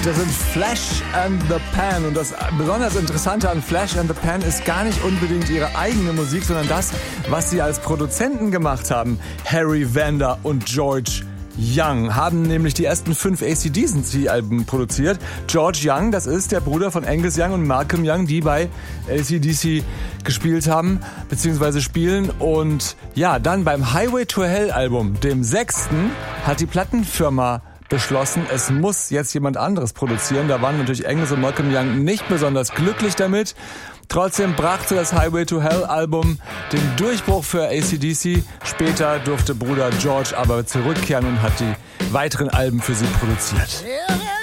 das sind Flash and the Pan. Und das besonders Interessante an Flash and the Pan ist gar nicht unbedingt ihre eigene Musik, sondern das, was sie als Produzenten gemacht haben. Harry Vanda und George Young haben nämlich die ersten 5 AC/DC-Alben produziert. George Young, das ist der Bruder von Angus Young und Malcolm Young, die bei AC/DC gespielt haben, beziehungsweise spielen. Und ja, dann beim Highway to Hell Album, dem 6., hat die Plattenfirma beschlossen, es muss jetzt jemand anderes produzieren. Da waren natürlich Angus und Malcolm Young nicht besonders glücklich damit. Trotzdem brachte das Highway to Hell Album den Durchbruch für AC/DC. Später durfte Bruder George aber zurückkehren und hat die weiteren Alben für sie produziert.